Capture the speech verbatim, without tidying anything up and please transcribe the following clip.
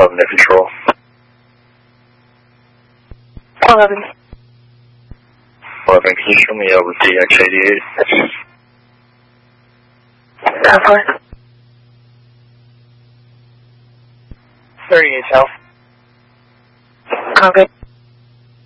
eleven to control. eleven. eleven, can you show me over D X eighty-eight? Go for it. thirty-eight South. Okay.